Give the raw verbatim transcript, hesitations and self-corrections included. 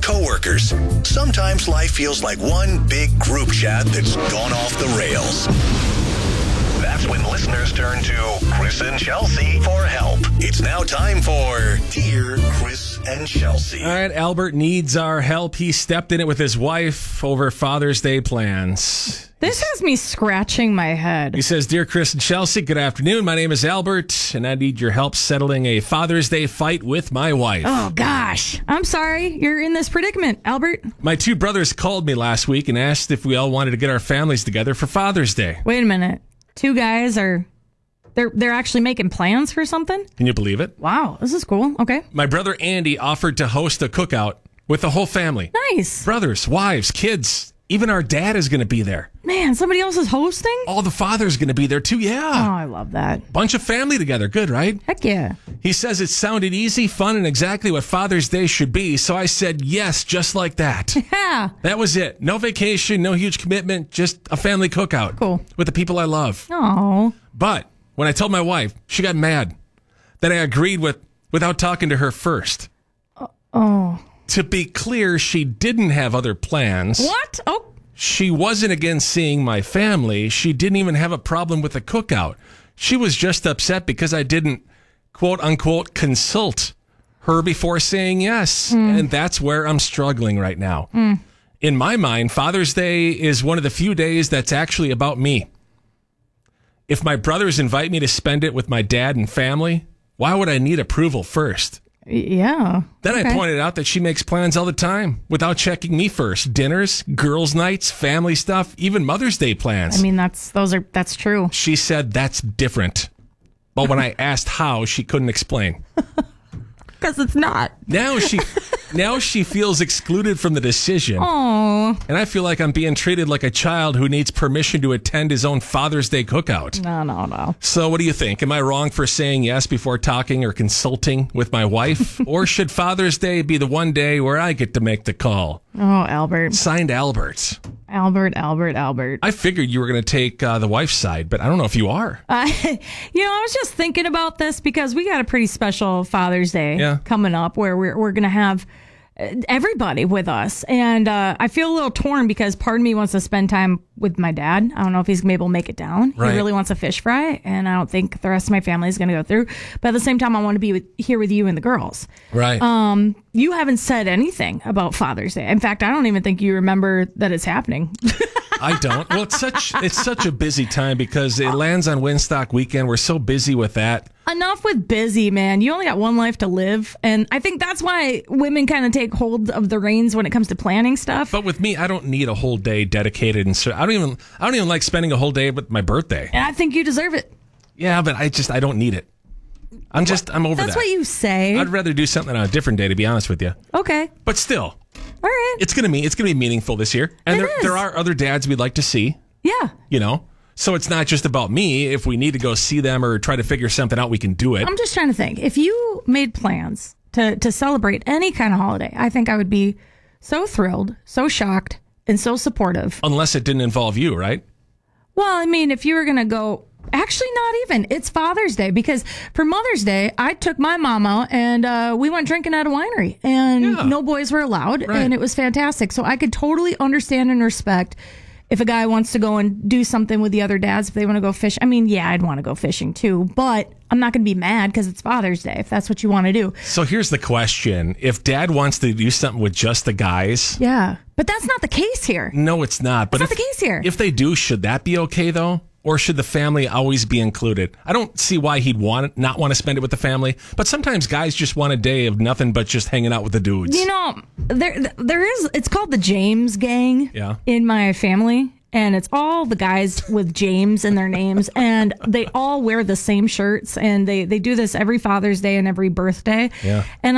coworkers. Sometimes life feels like one big group chat that's gone off the rails. That's when listeners turn to Chris and Chelsea for help. It's now time for Dear Chris and Chelsea. All right, Albert needs our help. He stepped in it with his wife over Father's Day plans. This has me scratching my head. He says, Dear Chris and Chelsea, good afternoon. My name is Albert, and I need your help settling a Father's Day fight with my wife. Oh, gosh. I'm sorry. You're in this predicament, Albert. My two brothers called me last week and asked if we all wanted to get our families together for Father's Day. Wait a minute. Two guys are... They're they're actually making plans for something? Can you believe it? Wow, this is cool. Okay. My brother Andy offered to host a cookout with the whole family. Nice. Brothers, wives, kids. Even our dad is going to be there. Man, somebody else is hosting? All the fathers going to be there too, Oh, yeah. I love that. Bunch of family together. Good, right? Heck yeah. He says it sounded easy, fun, and exactly what Father's Day should be, so I said yes, just like that. Yeah. That was it. No vacation, no huge commitment, just a family cookout. Cool. With the people I love. Oh. But when I told my wife, she got mad that I agreed with without talking to her first. Uh, oh. To be clear, she didn't have other plans. What? Oh. She wasn't against seeing my family. She didn't even have a problem with the cookout. She was just upset because I didn't, quote unquote, consult her before saying yes. Mm. And that's where I'm struggling right now. Mm. In my mind, Father's Day is one of the few days that's actually about me. If my brothers invite me to spend it with my dad and family, why would I need approval first? Yeah. Then okay. I pointed out that she makes plans all the time without checking me first. Dinners, girls' nights, family stuff, even Mother's Day plans. I mean, that's those are that's true. She said that's different. But when I asked how, she couldn't explain. Because it's not. Now she now she feels excluded from the decision. Oh. And I feel like I'm being treated like a child who needs permission to attend his own Father's Day cookout. No, no, no. So what do you think? Am I wrong for saying yes before talking or consulting with my wife? Or should Father's Day be the one day where I get to make the call? Oh, Albert. Signed, Albert. Albert, Albert, Albert. I figured you were going to take uh, the wife's side, but I don't know if you are. Uh, you know, I was just thinking about this because we got a pretty special Father's Day yeah. coming up where we're we're going to have everybody with us. And uh, I feel a little torn because part of me wants to spend time with my dad. I don't know if he's going to be able to make it down. Right. He really wants a fish fry, and I don't think the rest of my family is going to go through. But at the same time, I want to be with, here with you and the girls. Right. Um, you haven't said anything about Father's Day. In fact, I don't even think you remember that it's happening. I don't. Well, it's such it's such a busy time because it lands on Winstock weekend. We're so busy with that. Enough with busy, man. You only got one life to live. And I think that's why women kind of take hold of the reins when it comes to planning stuff. But with me, I don't need a whole day dedicated. And so I don't even I don't even like spending a whole day with my birthday. And I think you deserve it. Yeah, but I just I don't need it. I'm just I'm over that's that. That's what you say. I'd rather do something on a different day, to be honest with you. Okay. But still. All right. It's gonna be it's gonna be meaningful this year. And it there is. there are other dads we'd like to see. Yeah. You know? So it's not just about me. If we need to go see them or try to figure something out, we can do it. I'm just trying to think. If you made plans to, to celebrate any kind of holiday, I think I would be so thrilled, so shocked, and so supportive. Unless it didn't involve you, right? Well, I mean, if you were going to go, actually not even. It's Father's Day because for Mother's Day, I took my mom out and uh, we went drinking at a winery and Yeah. no boys were allowed. Right. And it was fantastic. So I could totally understand and respect if a guy wants to go and do something with the other dads, if they want to go fish. I mean, yeah, I'd want to go fishing too, but I'm not going to be mad because it's Father's Day if that's what you want to do. So here's the question. If dad wants to do something with just the guys. Yeah. But that's not the case here. No, it's not. But That's if, not the case here. If they do, should that be okay though? Or should the family always be included? I don't see why he'd want not want to spend it with the family. But sometimes guys just want a day of nothing but just hanging out with the dudes. You know, there there is, it's called the James Gang Yeah. in my family. And it's all the guys with James in their names. And they all wear the same shirts. And they, they do this every Father's Day and every birthday. Yeah. And